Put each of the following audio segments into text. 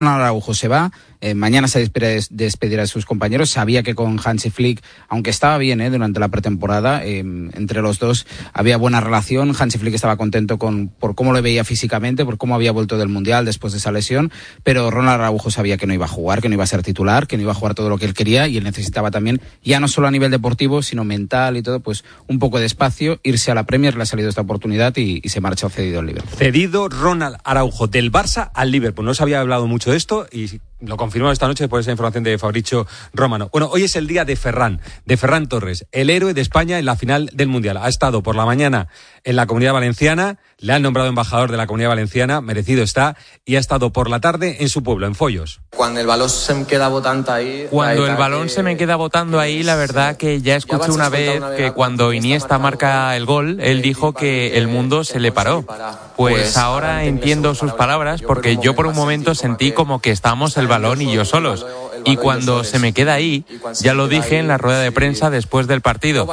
Araujo se va, mañana se despedirá de sus compañeros. Sabía que con Hansi Flick, aunque estaba bien durante la pretemporada, entre los dos había buena relación. Hansi Flick estaba contento por cómo lo veía físicamente, por cómo había vuelto del Mundial después de esa lesión, pero Ronald Araujo sabía que no iba a jugar, que no iba a ser titular, que no iba a jugar todo lo que él quería, y él necesitaba también, ya no solo a nivel deportivo, sino mental y todo, pues un poco de espacio, irse a la Premier. Le ha salido esta oportunidad y se marcha cedido al Liverpool. Cedido Ronald Araujo del Barça al Liverpool. No se había hablado mucho de esto y lo confirmamos esta noche por esa información de Fabrizio Romano. Bueno, hoy es el día de Ferran Torres, el héroe de España en la final del Mundial. Ha estado por la mañana en la Comunidad Valenciana, le han nombrado embajador de la Comunidad Valenciana, merecido está, y ha estado por la tarde en su pueblo, en Foyos. Cuando el balón se me queda botando ahí... Cuando el balón se me queda botando ahí, la verdad que ya escuché una vez que cuando Iniesta marca el gol, él dijo que el mundo se le paró. Pues ahora entiendo sus palabras, porque yo por un momento sentí como que estábamos el balón y yo solos. Y cuando se me queda ahí, ya lo dije en la rueda de prensa después del partido,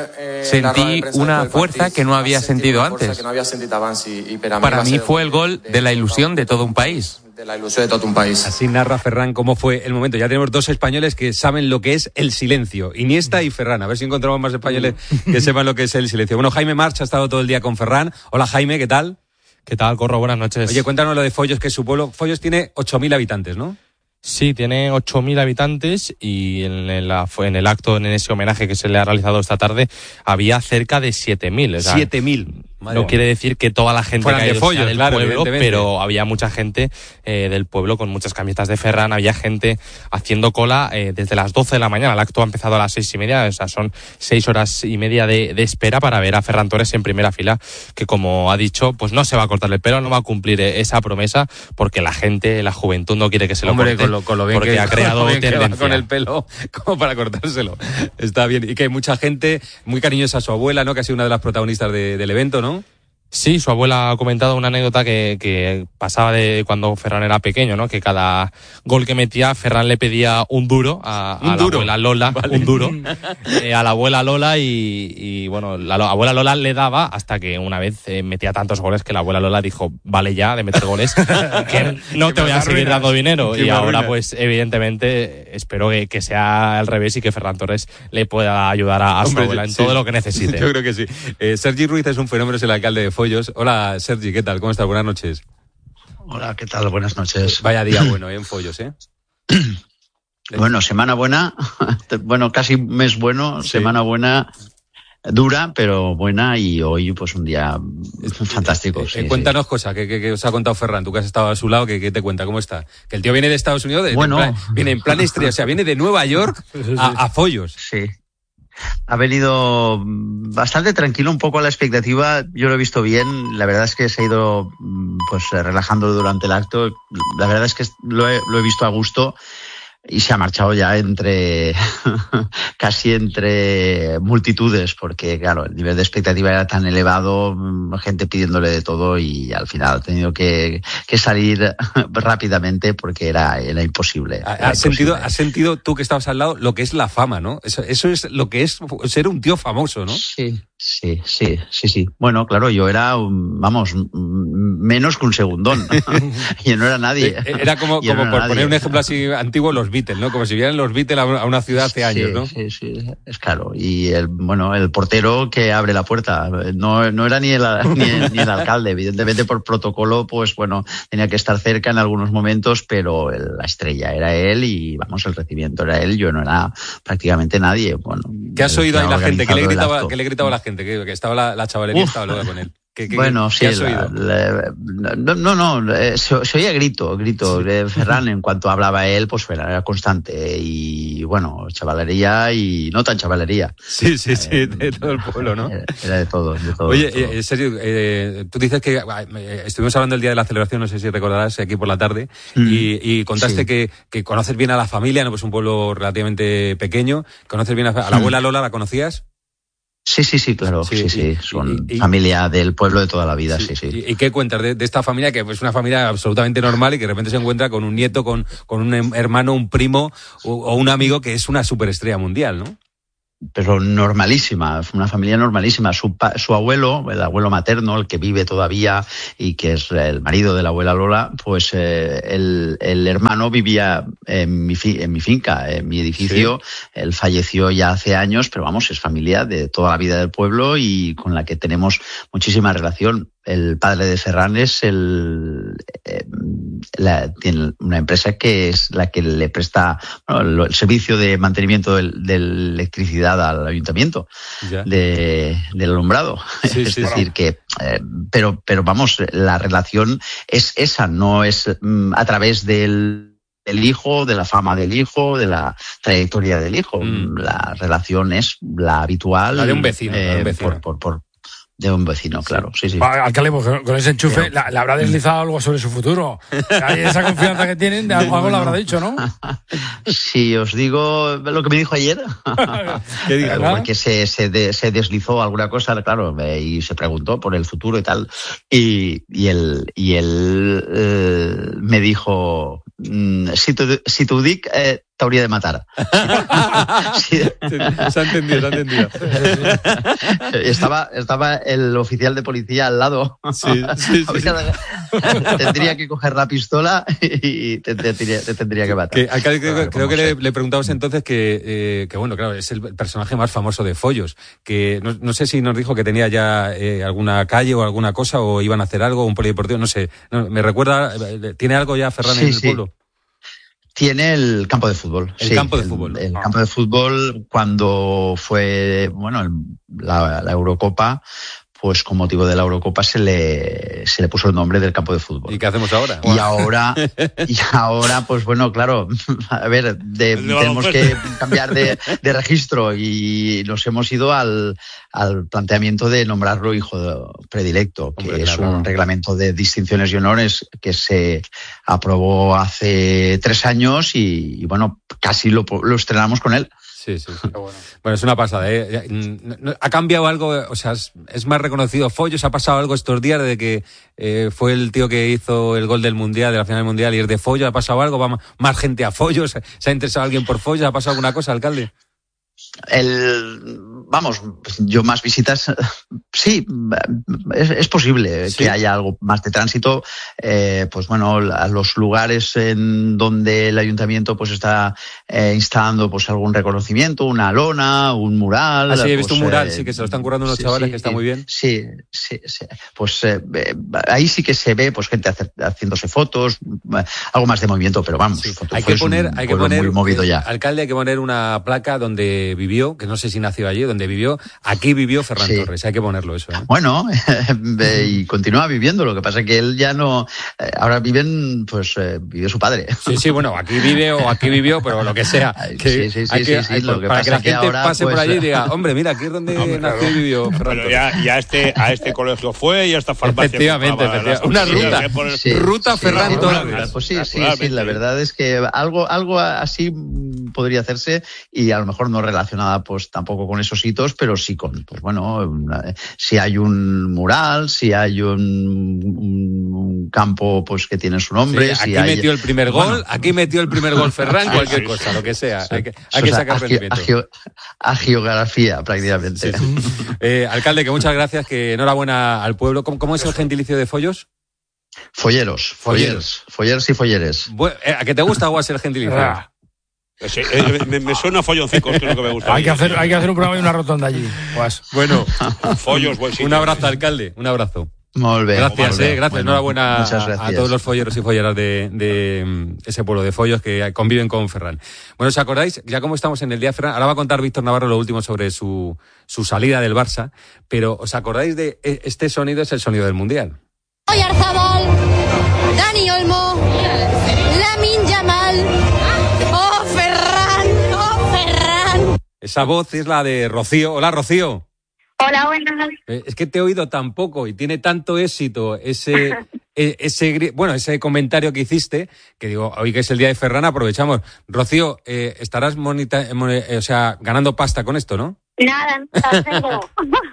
sentí una fuerza que no había sentido antes. Para mí fue el gol de la ilusión de todo un país. De la ilusión de todo un país. Así narra Ferran cómo fue el momento. Ya tenemos dos españoles que saben lo que es el silencio, Iniesta y Ferran. A ver si encontramos más españoles que sepan lo que es el silencio. Bueno, Jaime March ha estado todo el día con Ferran. Hola Jaime, ¿qué tal? ¿Qué tal, Corro? Buenas noches. Oye, cuéntanos lo de Foyos, que es su pueblo. Foyos tiene 8.000 habitantes, ¿no? Sí, tiene 8.000 habitantes y en el acto, en ese homenaje que se le ha realizado esta tarde, había cerca de 7.000. O sea, 7.000. No quiere decir que toda la gente fueran que de Foyos, del claro, pueblo, pero había mucha gente del pueblo con muchas camisetas de Ferran, había gente haciendo cola desde las 12 de la mañana. El acto ha empezado a las 6:30, o sea, son 6 horas y media de espera para ver a Ferran Torres en primera fila, que como ha dicho, pues no se va a cortar el pelo, no va a cumplir esa promesa, porque la gente, la juventud no quiere que se lo corte, con lo bien porque que, ha creado tendencia. Con el pelo como para cortárselo. Está bien. Y que hay mucha gente muy cariñosa a su abuela, ¿no? Que ha sido una de las protagonistas del evento, ¿no? Sí, su abuela ha comentado una anécdota que pasaba de cuando Ferran era pequeño, ¿no? Que cada gol que metía, Ferran le pedía un duro a la abuela Lola, vale. Un duro a la abuela Lola y bueno, la abuela Lola le daba hasta que una vez metía tantos goles que la abuela Lola dijo, vale ya de meter goles, que no te voy a seguir dando dinero. Y ahora pues evidentemente espero que sea al revés y que Ferran Torres le pueda ayudar a su abuela en todo lo que necesite. Yo creo que sí. Sergi Ruiz es un fenómeno, es el alcalde de Foyos. Hola Sergi, ¿qué tal? ¿Cómo estás? Buenas noches. Hola, ¿qué tal? Buenas noches. Vaya día bueno en Foyos, ¿eh? Bueno, semana buena, bueno, casi mes bueno, sí. Semana buena, dura, pero buena, y hoy pues un día fantástico. Cuéntanos cosas que os ha contado Ferran, tú que has estado a su lado, ¿qué te cuenta? ¿Cómo está? Que el tío viene de Estados Unidos, viene en plan estrella, o sea, viene de Nueva York a Foyos. Sí. Ha venido bastante tranquilo, un poco a la expectativa. Yo lo he visto bien. La verdad es que se ha ido pues relajando durante el acto. La verdad es que lo he visto a gusto. Y se ha marchado ya casi entre multitudes, porque claro, el nivel de expectativa era tan elevado, gente pidiéndole de todo, y al final ha tenido que salir rápidamente porque era imposible. ¿Has sentido tú que estabas al lado lo que es la fama, ¿no? Eso es lo que es ser un tío famoso, ¿no? Sí. Bueno, claro, yo era, menos que un segundón. Yo no era nadie. Era como por poner un ejemplo así antiguo, los Beatles, ¿no? Como si vieran los Beatles a una ciudad hace años, ¿no? Sí, es claro. Y el portero que abre la puerta no era ni el alcalde. Evidentemente, por protocolo, pues bueno, tenía que estar cerca en algunos momentos, pero la estrella era él y el recibimiento era él. Yo no era prácticamente nadie. Bueno, ¿qué has oído ahí la gente? ¿Qué le gritaba a la gente? Que estaba la chavalería, estaba loca con él. Bueno, sí. ¿Qué has oído? Se oía grito de Ferran en cuanto hablaba él, pues era constante, y bueno, chavalería y no tan chavalería. Sí, de todo el pueblo, ¿no? Era de todo. Oye, Sergio, tú dices que estuvimos hablando el día de la celebración, no sé si recordarás, aquí por la tarde, y contaste que conoces bien a la familia, no, pues un pueblo relativamente pequeño, conoces bien a la abuela Lola, ¿la conocías? Sí, claro, sí. Son familia del pueblo de toda la vida, sí. ¿Y qué cuentas de esta familia, que es una familia absolutamente normal y que de repente se encuentra con un nieto, con un hermano, un primo o un amigo que es una superestrella mundial, ¿no? normalísima, una familia normalísima. Su abuelo, el abuelo materno, el que vive todavía y que es el marido de la abuela Lola, pues el hermano vivía en mi finca, en mi edificio. Sí. Él falleció ya hace años, pero vamos, es familia de toda la vida del pueblo y con la que tenemos muchísima relación. El padre de Ferran tiene una empresa que es la que le presta el servicio de mantenimiento de electricidad al ayuntamiento del alumbrado. Sí, es decir, que pero vamos, la relación es esa, no es a través del hijo, de la fama del hijo, de la trayectoria del hijo. La relación es la habitual. La de un vecino. De un vecino, claro, sí. Alcalde, con ese enchufe le habrá deslizado algo sobre su futuro. Hay esa confianza que tienen, de algo le habrá dicho, ¿no? Si os digo lo que me dijo ayer, porque se deslizó alguna cosa, claro, y se preguntó por el futuro y tal, y él me dijo, si tu dic t'hauria de matar. Sí. Se ha entendido. Estaba el oficial de policía al lado. Sí. Tendría que coger la pistola y te tendría que matar. Creo que le preguntamos entonces que bueno, claro, es el personaje más famoso de Follos, que no sé si nos dijo que tenía ya alguna calle o alguna cosa, o iban a hacer algo, un polideportivo, no sé. Me recuerda, ¿tiene algo ya Ferran en el pueblo? Tiene el campo de fútbol. El campo de fútbol. El campo de fútbol, cuando fue, la Eurocopa, pues con motivo de la Eurocopa se le puso el nombre del campo de fútbol. ¿Y qué hacemos ahora? Y ahora, pues bueno, claro, a ver, tenemos que cambiar de registro y nos hemos ido al planteamiento de nombrarlo hijo predilecto, que es un reglamento de distinciones y honores que se aprobó hace 3 años y bueno, casi lo estrenamos con él. Sí. Bueno, es una pasada, ¿eh? ¿Ha cambiado algo? O sea, ¿es más reconocido Follos? ¿Ha pasado algo estos días desde que fue el tío que hizo el gol del Mundial, de la final del Mundial, y es de Follos? ¿Ha pasado algo? ¿Va más gente a Follos? ¿Se ha interesado alguien por Follos? ¿Ha pasado alguna cosa, alcalde? Yo más visitas, sí, es posible que haya algo más de tránsito, pues bueno, a los lugares en donde el ayuntamiento pues está instalando pues algún reconocimiento, una lona, un mural. Sí, he visto un mural, sí, que se lo están currando unos chavales, que está muy bien. Sí, pues ahí sí que se ve pues gente haciéndose fotos, algo más de movimiento, pero vamos, hay que poner muy movido ya. Alcalde, hay que poner una placa donde vivió, que no sé si nació allí, donde vivió, aquí vivió Ferran Torres, hay que ponerlo eso, ¿eh? Bueno, y continúa viviendo, lo que pasa es que él ya no, ahora vive su padre. Sí, bueno, aquí vive o aquí vivió, pero lo que sea. Que para que la gente ahora, pase por allí y diga, hombre, mira, aquí es donde nació y vivió Ferran Torres. Ya a este colegio fue y a esta farmacia. Efectivamente. Una ruta Ferran Torres. Pues sí, la verdad es que algo así podría hacerse, y a lo mejor no relacionada pues tampoco con esos hitos, pero sí con, pues bueno, si hay un mural, si hay un campo pues que tiene su nombre. Sí, aquí metió el primer gol, aquí metió el primer gol Ferran, cualquier cosa, lo que sea. Hay que sacar rendimiento. A geografía, prácticamente. Sí. Alcalde, que muchas gracias, que enhorabuena al pueblo. ¿Cómo es el gentilicio de Follos? Folleros y folleres. ¿A qué te gusta o es el gentilicio? Sí, me suena a folloncicos, que es lo que me gusta. Hay que hacer un programa y una rotonda allí. Pues. Bueno, Follos, buen sitio. Un abrazo, alcalde, un abrazo. Molt bé. Gracias. Bueno, enhorabuena a todos los folleros y folleras de ese pueblo de Follos que conviven con Ferran. Bueno, ¿os acordáis? Ya como estamos en el día de Ferran, ahora va a contar Víctor Navarro lo último sobre su salida del Barça, pero ¿os acordáis de este sonido? Es el sonido del Mundial. Oyarzabal, Dani Olmo, Lamine Yamal. ¡Oh, Ferran! Esa voz es la de Rocío. Hola, Rocío. Hola, buenas. Es que te he oído tan poco y tiene tanto éxito ese comentario que hiciste, que digo, hoy que es el día de Ferran, aprovechamos. Rocío, estarás ganando pasta con esto, ¿no? Nada, no tengo.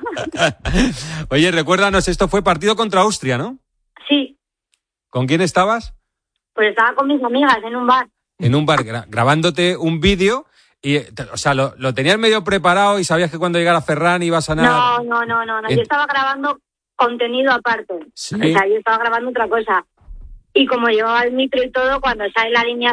Oye, recuérdanos, esto fue partido contra Austria, ¿no? Sí. ¿Con quién estabas? Pues estaba con mis amigas en un bar. En un bar, grabándote un vídeo Y, o sea, lo tenías medio preparado y sabías que cuando llegara Ferran iba a sanar. No. Yo estaba grabando contenido aparte. ¿Sí? O sea, yo estaba grabando otra cosa. Y como llevaba el micro y todo, cuando sale la línea